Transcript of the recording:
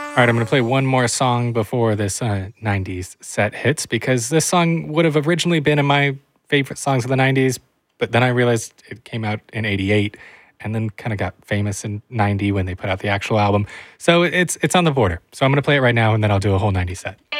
All right, I'm going to play one more song before this 90s set hits because this song would have originally been in my favorite songs of the 90s, but then I realized it came out in 88 and then kind of got famous in 90 when they put out the actual album. So it's on the border. So I'm going to play it right now and then I'll do a whole 90s set.